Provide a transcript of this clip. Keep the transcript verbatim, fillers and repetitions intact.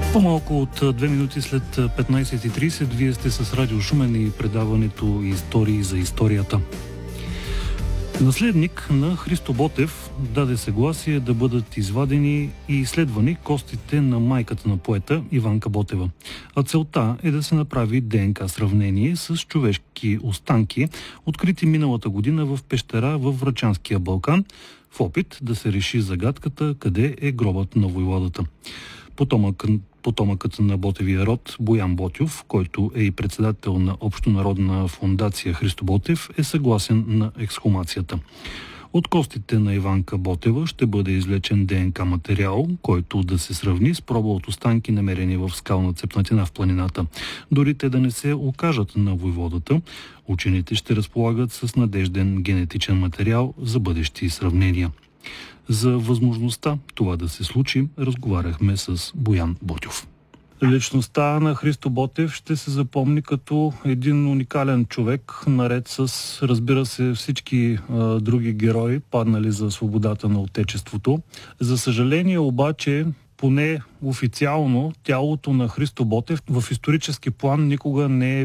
По-малко от две минути след петнайсет и трийсет вие сте с Радио Шумен и предаването Истории за историята. Наследник на Христо Ботев даде съгласие да бъдат извадени и изследвани костите на майката на поета Иванка Ботева. А целта е да се направи ДНК сравнение с човешки останки, открити миналата година в пещера във Врачанския Балкан, в опит да се реши загадката къде е гробът на войводата. Потомък, потомъкът на Ботевия род Боян Ботйов, който е и председател на Общонародна фондация Христо Ботев, е съгласен на ексхумацията. От костите на Иванка Ботева ще бъде извлечен ДНК материал, който да се сравни с проба от останки, намерени в скална цепнатина в планината. Дори те да не се окажат на войводата, учените ще разполагат с надежден генетичен материал за бъдещи сравнения. За възможността това да се случи, разговаряхме с Боян Ботйов. Личността на Христо Ботев ще се запомни като един уникален човек, наред с, разбира се, всички а, други герои, паднали за свободата на Отечеството. За съжаление обаче, поне официално, тялото на Христо Ботев в исторически план никога не е